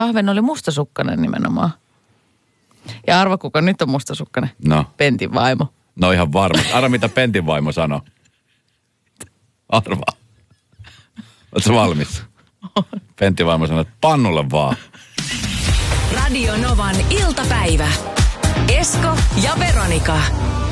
Ahven oli mustasukkainen nimenomaan. Ja arva, kuka nyt on mustasukkainen? No. Pentin vaimo. No ihan varmasti. Arva, mitä Pentin vaimo sanoi. Arvaa. Oletko valmis? Pentin vaimo sanoi, että pannulle vaan. Radio Novan iltapäivä. Esko ja Veronika.